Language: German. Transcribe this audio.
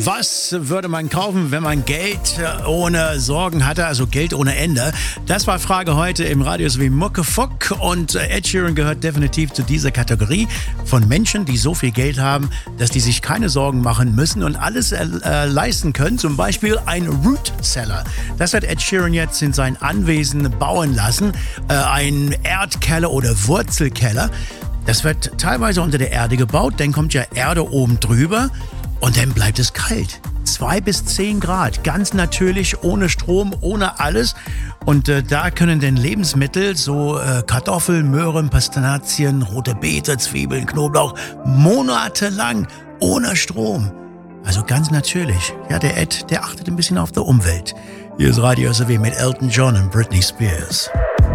Was würde man kaufen, wenn man Geld ohne Sorgen hatte, also Geld ohne Ende? Das war Frage heute im Radio wie Muckefuck und Ed Sheeran gehört definitiv zu dieser Kategorie von Menschen, die so viel Geld haben, dass die sich keine Sorgen machen müssen und alles leisten können. Zum Beispiel ein Root Cellar. Das hat Ed Sheeran jetzt in sein Anwesen bauen lassen. Ein Erdkeller oder Wurzelkeller. Das wird teilweise unter der Erde gebaut, dann kommt ja Erde oben drüber. Und dann bleibt es kalt. 2 bis 10 Grad. Ganz natürlich, ohne Strom, ohne alles. Und da können dann Lebensmittel, so Kartoffeln, Möhren, Pastinaken, rote Beete, Zwiebeln, Knoblauch, monatelang ohne Strom. Also ganz natürlich. Ja, der Ed, der achtet ein bisschen auf die Umwelt. Hier ist Radio SW mit Elton John und Britney Spears.